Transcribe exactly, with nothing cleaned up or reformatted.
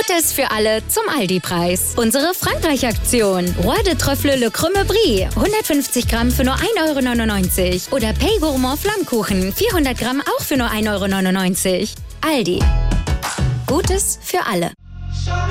Gutes für alle zum Aldi-Preis. Unsere Frankreich-Aktion. Roi de Trüffle Le Crème Brie. hundertfünfzig Gramm für nur ein Euro neunundneunzig. Oder Pay Gourmand Flammkuchen. vierhundert Gramm auch für nur ein Euro neunundneunzig. Aldi. Gutes für alle.